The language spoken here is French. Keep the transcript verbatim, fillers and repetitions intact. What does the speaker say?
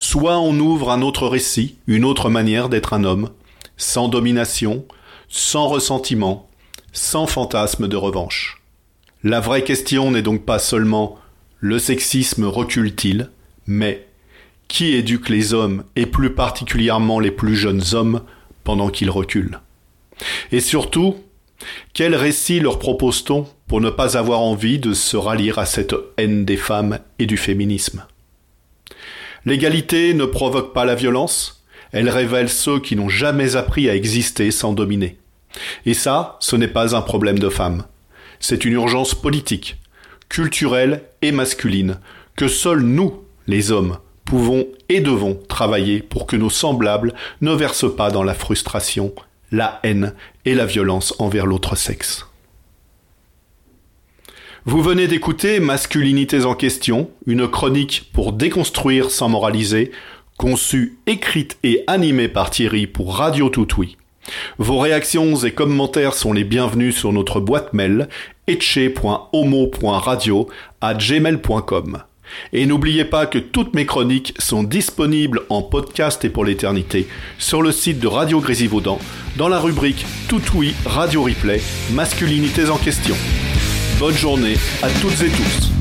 soit on ouvre un autre récit, une autre manière d'être un homme, sans domination, sans ressentiment, sans fantasme de revanche. La vraie question n'est donc pas seulement le sexisme recule-t-il, mais qui éduque les hommes, et plus particulièrement les plus jeunes hommes, pendant qu'ils reculent? Et surtout, quel récit leur propose-t-on pour ne pas avoir envie de se rallier à cette haine des femmes et du féminisme? L'égalité ne provoque pas la violence, elle révèle ceux qui n'ont jamais appris à exister sans dominer. Et ça, ce n'est pas un problème de femmes. C'est une urgence politique, culturelle et masculine, que seuls nous, les hommes, pouvons et devons travailler pour que nos semblables ne versent pas dans la frustration, la haine et la violence envers l'autre sexe. Vous venez d'écouter Masculinités en question, une chronique pour déconstruire sans moraliser, conçue, écrite et animée par Thierry pour Radio Toutouille. Vos réactions et commentaires sont les bienvenus sur notre boîte mail etche point homo point radio arobase gmail point com. Et n'oubliez pas que toutes mes chroniques sont disponibles en podcast et pour l'éternité sur le site de Radio Grésivaudan dans la rubrique Toutouille Radio Replay Masculinités en question. Bonne journée à toutes et tous.